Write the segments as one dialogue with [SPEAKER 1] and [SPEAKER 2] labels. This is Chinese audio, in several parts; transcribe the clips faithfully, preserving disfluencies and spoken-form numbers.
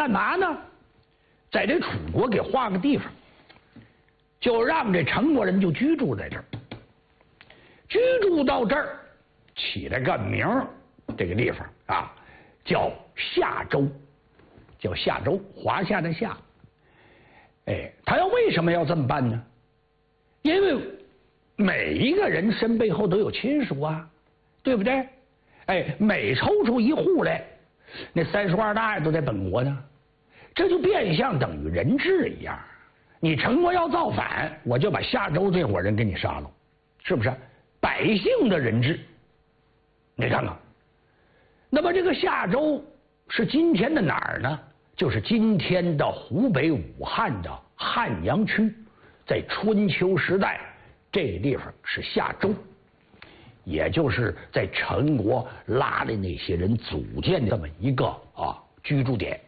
[SPEAKER 1] 干嘛呢？在这楚国给划个地方，就让这陈国人就居住在这儿。居住到这儿，起了个名儿，这个地方啊叫夏州，叫夏州，华夏的夏。哎，他要为什么要这么办呢？因为每一个人身背后都有亲属啊，对不对？哎，每抽出一户来，那三叔二大爷都在本国呢，这就变相等于人质一样。你陈国要造反，我就把夏州这伙人给你杀了，是不是？百姓的人质，你看看。那么这个夏州是今天的哪儿呢？就是今天的湖北武汉的汉阳区，在春秋时代，这个地方是夏州，也就是在陈国拉的那些人组建的这么一个啊居住点。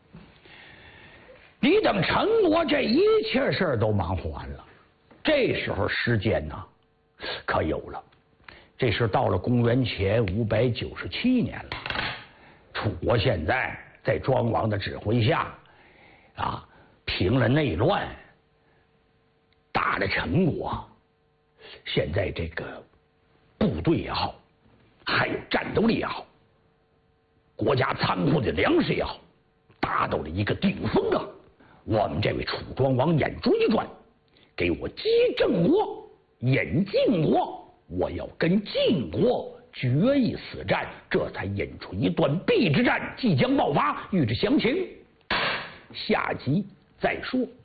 [SPEAKER 1] 你等陈国这一切事儿都忙活完了，这时候时间呢可有了，这是到了公元前五百九十七年了。楚国现在在庄王的指挥下啊，平了内乱，打了陈国。现在这个部队也好，还有战斗力也好，国家仓库的粮食也好，达到了一个顶峰啊！我们这位楚庄王眼珠一转，给我击郑国，引晋国，我要跟晋国决一死战，这才引出一段壁之战即将爆发，欲知详情，下集再说。